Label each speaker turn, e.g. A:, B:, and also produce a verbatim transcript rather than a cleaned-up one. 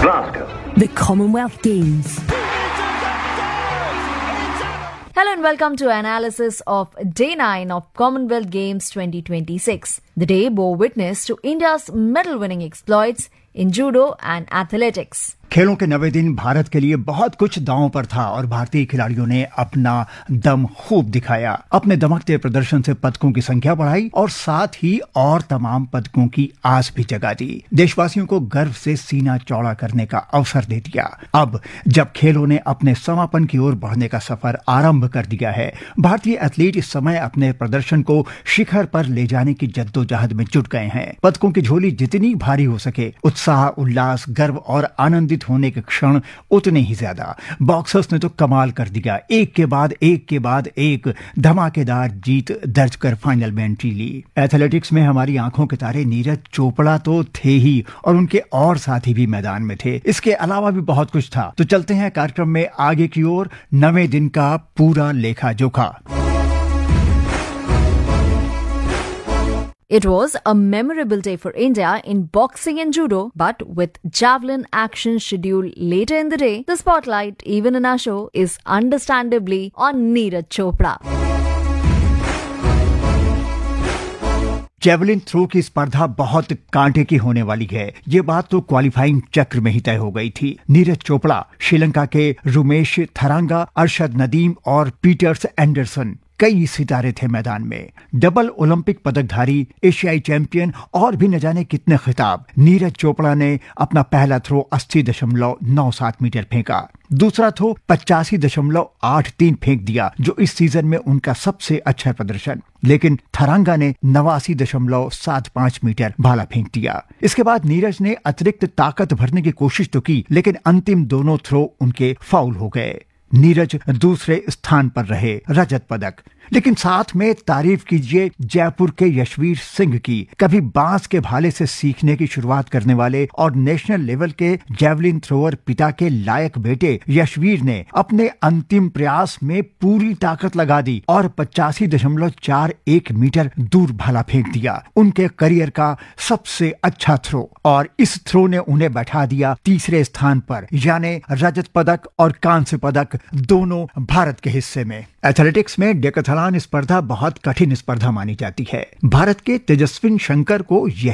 A: Glasgow.
B: The Commonwealth Games.
C: Hello and welcome to analysis of Day nine of Commonwealth Games twenty twenty-six. The day bore witness to India's medal-winning exploits in judo and athletics.
D: खेलों के नवे दिन भारत के लिए बहुत कुछ दांव पर था और भारतीय खिलाड़ियों ने अपना दम खूब दिखाया। अपने दमकते प्रदर्शन से पदकों की संख्या बढ़ाई और साथ ही और तमाम पदकों की आस भी जगा दी। देशवासियों को गर्व से सीना चौड़ा करने का अवसर दे दिया। अब जब खेलों ने अपने समापन की ओर बढ़ने का सफर आरंभ कर दिया है, भारतीय एथलीट इस समय अपने प्रदर्शन को शिखर पर ले जाने की जद्दोजहद में जुट गए हैं। पदकों की झोली जितनी भारी हो सके, उत्साह, उल्लास, गर्व और आनंदित होने के क्षण उतने ही ज्यादा। बॉक्सर्स ने तो कमाल कर दिया। एक के बाद एक के बाद एक धमाकेदार जीत दर्ज कर फाइनल में एंट्री ली। एथलेटिक्स में हमारी आंखों के तारे नीरज चोपड़ा तो थे ही और उनके और साथी भी मैदान में थे। इसके अलावा भी बहुत कुछ था। तो चलते हैं कार्यक्रम में आगे की ओर, नवे दिन का पूरा लेखा जोखा।
C: It was a memorable day for India in boxing and judo, but with javelin action scheduled later in the day, the spotlight, even in our show, is understandably on Neeraj Chopra.
D: Javelin throw की स्पर्धा बहुत कांटे की होने वाली है। ये बात तो क्वालिफाइंग चक्र में ही तय हो गई थी। नीरज चोपड़ा, श्रीलंका के रुमेश थरांगा, अरशद नदीम और पीटर्स एंडरसन, कई सितारे थे मैदान में। डबल ओलंपिक पदकधारी, एशियाई चैंपियन और भी न जाने कितने खिताब। नीरज चोपड़ा ने अपना पहला थ्रो अस्सी दशमलव नौ सात मीटर फेंका। दूसरा थ्रो पचासी दशमलव आठ तीन फेंक दिया, जो इस सीजन में उनका सबसे अच्छा प्रदर्शन। लेकिन थरांगा ने नवासी दशमलव सात पांच मीटर भाला फेंक दिया। इसके बाद नीरज ने अतिरिक्त ताकत भरने की कोशिश तो की, लेकिन अंतिम दोनों थ्रो उनके फाउल हो गए। नीरज दूसरे स्थान पर रहे, रजत पदक। लेकिन साथ में तारीफ कीजिए जयपुर के यशवीर सिंह की। कभी बांस के भाले से सीखने की शुरुआत करने वाले और नेशनल लेवल के जेवलिन थ्रोअर पिता के लायक बेटे यशवीर ने अपने अंतिम प्रयास में पूरी ताकत लगा दी और पचासी दशमलव चार एक मीटर दूर भाला फेंक दिया। उनके करियर का सबसे अच्छा थ्रो, और इस थ्रो ने उन्हें बैठा दिया तीसरे स्थान पर, यानी रजत पदक और कांस्य पदक दोनों भारत के हिस्से में। एथलेटिक्स में डेकाथलॉन स्पर्धा बहुत कठिन स्पर्धा मानी जाती है। भारत के तेजस्विन शंकर को यह